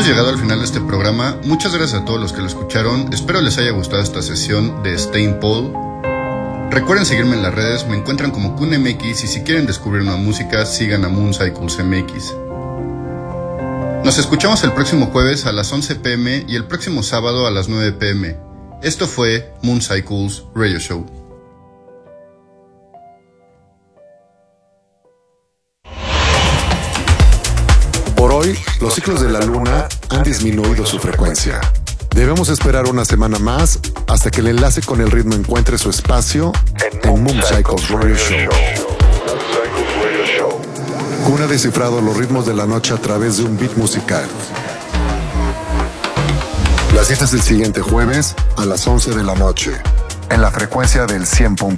Hemos llegado al final de este programa. Muchas gracias a todos los que lo escucharon. Espero les haya gustado esta sesión de Staying Paul. Recuerden seguirme en las redes, me encuentran como KunMX y si quieren descubrir nueva música, sigan a Moon Cycles MX. Nos escuchamos el próximo jueves a las 11 p.m. y el próximo sábado a las 9 p.m. Esto fue Moon Cycles Radio Show. Por hoy, los ciclos de la luna han disminuido su frecuencia. Debemos esperar una semana más hasta que el enlace con el ritmo encuentre su espacio en Moon Cycles Radio Show. Kun ha descifrado los ritmos de la noche a través de un beat musical. La cita es el siguiente jueves a las 11 de la noche, en la frecuencia del 100.